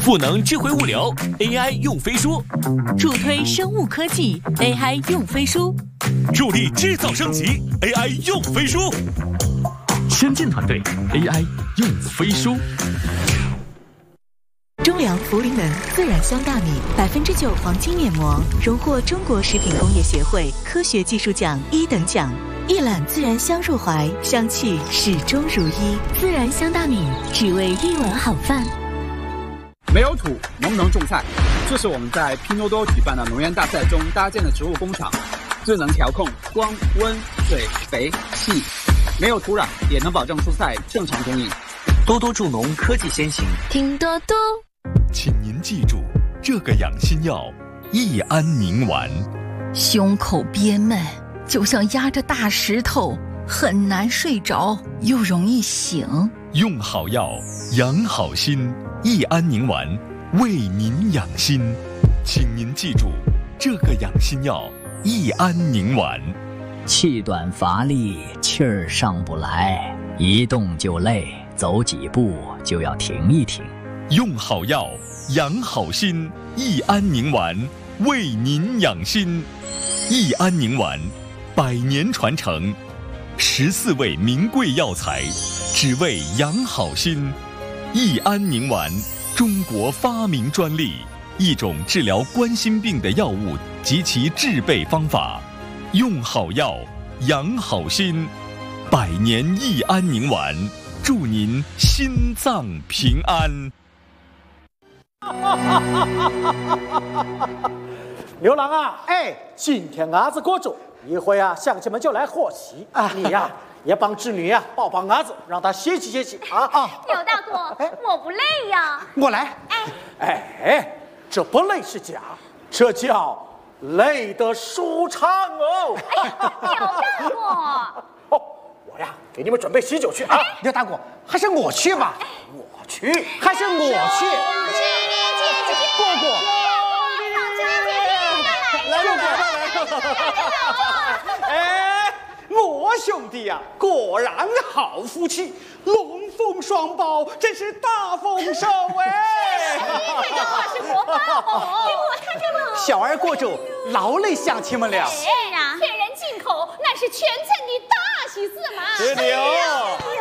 赋能智慧物流 AI 用飞书， 助推生物科技 AI 用飞书， 助力制造升级 AI 用飞书。深圳团队 AI 用飞书。 中粮茯苓能自然香大米9%黄金面膜，荣获中国食品工业协会科学技术奖1等奖。一揽自然香入怀，香气始终如一。自然香大米，只为一碗好饭。 没有土，能不能种菜？这是我们在拼多多举办的农园大赛中搭建的植物工厂，智能调控光、温、水、肥、气，没有土壤也能保证蔬菜正常供应。 多多助农科技先行， 听多多。 请您记住这个养心药——益安宁丸。 胸口憋闷，就像压着大石头，很难睡着，又容易醒。 用好药，养好心。益安宁丸为您养心，请您记住这个养心药——益安宁丸。 气短乏力，气儿上不来，一动就累，走几步就要停一停。 用好药，养好心。益安宁丸为您养心。益安宁丸100年传承，14味名贵药材，只为养好心。益安宁丸，中国发明专利，一种治疗冠心病的药物及其制备方法。用好药，养好心。100年益安宁丸，祝您心脏平安。 牛郎啊，今天伢子过周，一会啊，乡亲们就来贺喜啊，你呀。也帮织女呀抱抱伢子，让她歇气歇气啊！ 刘大哥，我不累呀。 我来。这不累是假，这叫累得舒畅哦。 刘大哥， 我呀给你们准备喜酒去啊！刘大哥，还是我去吧。我去，还是我去。过。我兄弟呀，果然好福气，龙凤双胞，真是大丰收哎！ 这个话是活报哦，给我看这个。 小儿过周，劳累乡亲们了。 是啊，天然进口，乃是全村的大喜事嘛。 是的哦。